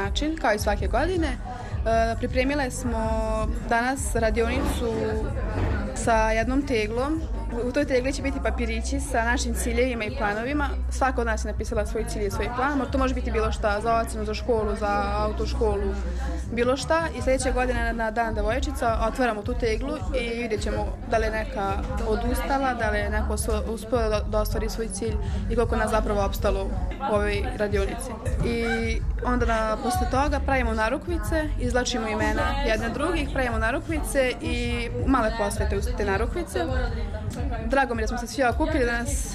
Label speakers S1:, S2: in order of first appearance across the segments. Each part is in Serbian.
S1: način, kao i svake godine. Pripremile smo danas radionicu sa jednom teglom. U toj tegli će biti papirići sa našim ciljevima i planovima. Svako od nas je napisala svoj cilj i svoj plan. To može biti bilo šta, za ocenu, za školu, za autoškolu, bilo šta. I sljedeće godine na Dan devojčica otvaramo tu teglu i vidjet ćemo da li je neka odustala, da li je neko uspio da ostvari svoj cilj i koliko nas zapravo opstalo u ovoj radionici. I onda posle toga pravimo narukvice, izvlačimo imena jedne drugih, pravimo narukvice i male posvete uz te narukvice. Drago mi je da smo se svi okupili,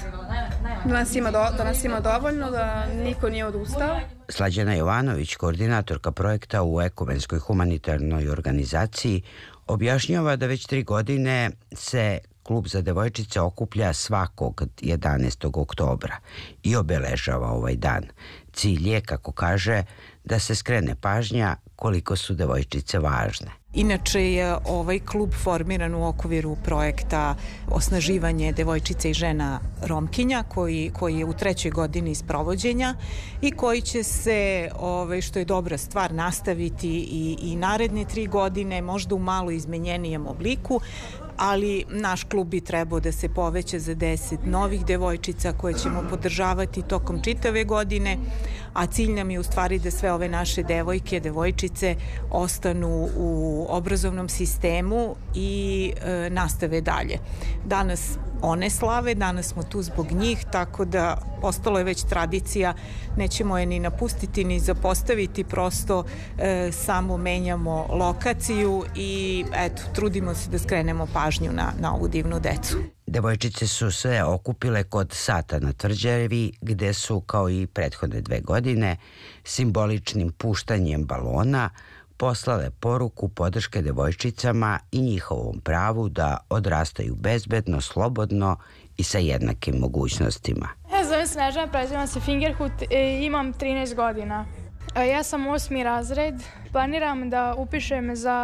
S1: da nas ima dovoljno, da niko nije odustao.
S2: Slađana Jovanović, koordinatorka projekta u Ekumenskoj humanitarnoj organizaciji, objašnjava da već 3 godine se Klub za devojčice okuplja svakog 11. oktobra i obeležava ovaj dan. Cilj je, kako kaže, da se skrene pažnja koliko su devojčice važne.
S3: Inače je ovaj klub formiran u okviru projekta Osnaživanje devojčica i žena Romkinja koji je u 3. godini sprovođenja i koji će se, što je dobra stvar, nastaviti i naredne 3 godine, možda u malo izmenjenijem obliku, ali naš klub bi trebao da se poveća za 10 novih devojčica koje ćemo podržavati tokom čitave godine, a cilj nam je u stvari da sve ove naše devojčice ostanu u obrazovnom sistemu i nastave dalje. Danas one slave, danas smo tu zbog njih, tako da postalo je već tradicija, nećemo je ni napustiti ni zapostaviti, prosto samo menjamo lokaciju i eto, trudimo se da skrenemo pažnju na ovu divnu decu.
S2: Devojčice su se okupile kod Sata na Tvrđavi, gde su, kao i prethodne 2 godine, simboličnim puštanjem balona poslale poruku podrške devojčicama i njihovom pravu da odrastaju bezbedno, slobodno i sa jednakim mogućnostima.
S4: Zovem se Snežana, prezivam se Fingerhut i imam 13 godina. Ja sam 8. razred, planiram da upišem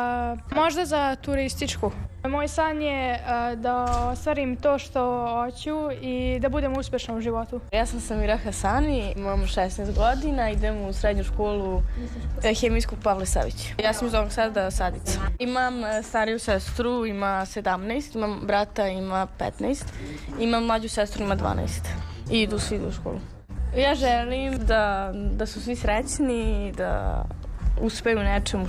S4: možda za turističku. Moj san je da ostvarim to što hoću i da budem uspešna u životu.
S5: Ja sam Samira Hasani, imam 16 godina, idem u srednju školu hemijsku Pavle Savić. Ja sam iz Novog Sada, Sadica. Imam stariju sestru, ima 17, imam brata, ima 15, imam mlađu sestru, ima 12 i idu svi u školu. Ja želim da su svi srećni, da uspeju nečemu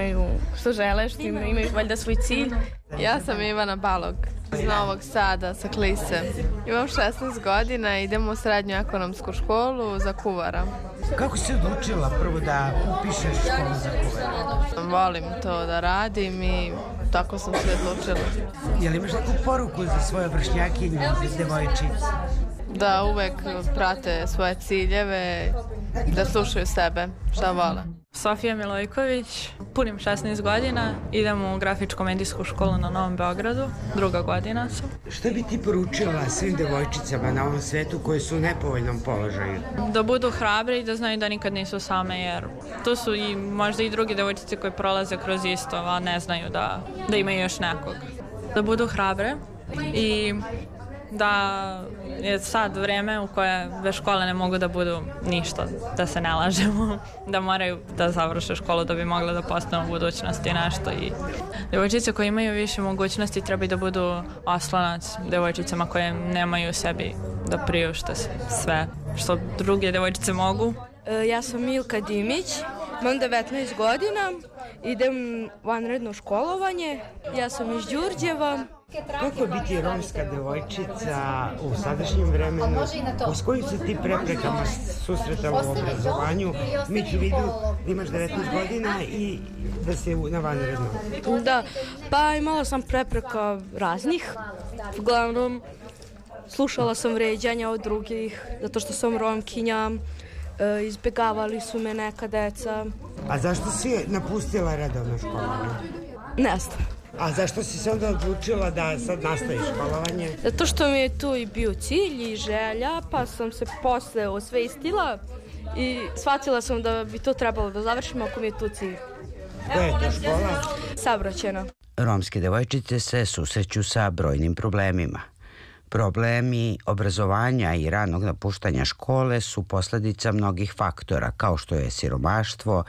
S5: što žele, što imaju valjda svoj cilj.
S6: Ja sam Ivana Balog iz Novog Sada sa Klise. Imam 16 godina, idem u srednju ekonomsku školu za kuvara.
S7: Kako si odlučila prvo da upišeš školu za kuvara?
S6: Volim to da radim i tako sam se odlučila.
S7: Jel imaš neku poruku za svoje vršnjakinje, za devojčice?
S6: Da uvek prate svoje ciljeve, da slušaju sebe, šta vole.
S8: Sofija Milojković, punim 16 godina, idem u grafičko-medijsku školu na Novom Beogradu, 2. godina sam.
S7: Šta bi ti poručila svim devojčicama na ovom svetu koje su u nepovoljnom položaju?
S8: Da budu hrabre i da znaju da nikad nisu same, jer tu su i možda i drugi devojčice koje prolaze kroz isto, a ne znaju da imaju još nekog. Da budu hrabre i da je sad vreme u koje bez škole ne mogu da budu ništa, da se ne lažemo, da moraju da završe školu da bi mogle da postanu u budućnosti nešto. I devojčice koje imaju više mogućnosti treba da budu oslonac devojčicama koje nemaju sebi da priušte sve što druge devojčice mogu.
S9: Ja sam Milka Dimić, imam 19 godina, idem vanredno školovanje, ja sam iz Đurđeva.
S7: Kako biti romska devojčica u sadašnjem vremenu? S kojim se ti preprekama susretala u obrazovanju? Mi ću vidu da imaš 19 godina i da si na vanrednom.
S9: Da, pa imala sam prepreka raznih. Uglavnom, slušala sam vređanja od drugih, zato što sam Romkinja. Izbjegavali su me neka deca.
S7: A zašto si napustila redovno školovanje?
S9: Ne znam.
S7: A zašto si se onda odlučila da sad nastaviš školovanje?
S9: Zato što mi je tu i bio cilj i želja, pa sam se posle osvestila i shvatila sam da bi to trebalo da završim ako mi je tu cilj.
S7: Koja je to škola?
S9: Saobraćajna.
S2: Romske devojčice se susreću sa brojnim problemima. Problemi obrazovanja i ranog napuštanja škole su posledica mnogih faktora, kao što je siromaštvo,